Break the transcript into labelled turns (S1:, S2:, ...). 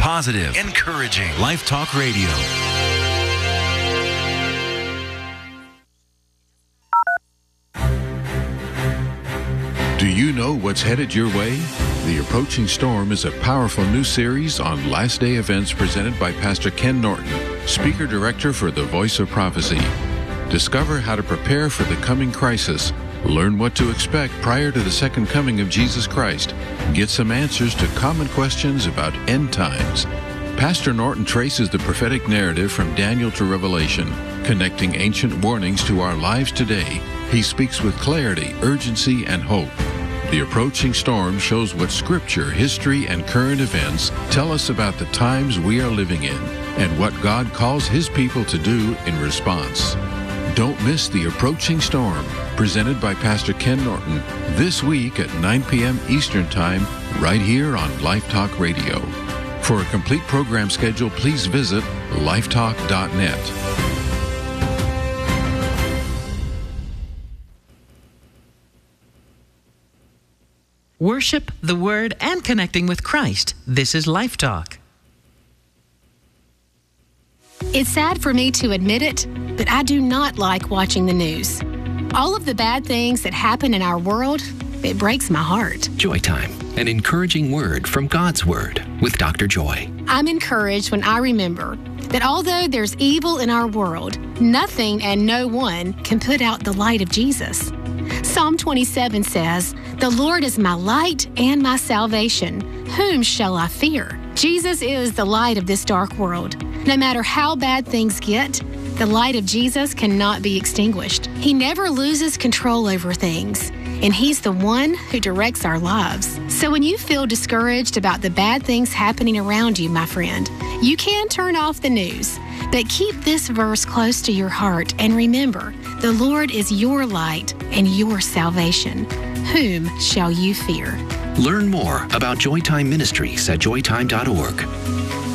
S1: positive, encouraging. Life Talk Radio.
S2: Do you know what's headed your way? The Approaching Storm is a powerful new series on last day events presented by Pastor Ken Norton, Speaker Director for the Voice of Prophecy. Discover how to prepare for the coming crisis. Learn what to expect prior to the second coming of Jesus Christ. Get some answers to common questions about end times. Pastor Norton traces the prophetic narrative from Daniel to Revelation, connecting ancient warnings to our lives today. He speaks with clarity, urgency, and hope. The Approaching Storm shows what Scripture, history, and current events tell us about the times we are living in and what God calls His people to do in response. Don't miss The Approaching Storm, presented by Pastor Ken Norton, this week at 9 p.m. Eastern Time, right here on Life Talk Radio. For a complete program schedule, please visit lifetalk.net.
S3: Worship, the Word, and connecting with Christ. This is Life Talk.
S4: It's sad for me to admit it, but I do not like watching the news. All of the bad things that happen in our world, it breaks my heart.
S5: Joy Time, an encouraging word from God's Word with Dr. Joy.
S4: I'm encouraged when I remember that although there's evil in our world, nothing and no one can put out the light of Jesus. Psalm 27 says, "The Lord is my light and my salvation. Whom shall I fear?" Jesus is the light of this dark world. No matter how bad things get, the light of Jesus cannot be extinguished. He never loses control over things, and He's the one who directs our lives. So when you feel discouraged about the bad things happening around you, my friend, you can turn off the news. But keep this verse close to your heart and remember, the Lord is your light and your salvation. Whom shall you fear?
S5: Learn more about Joytime Ministries at joytime.org.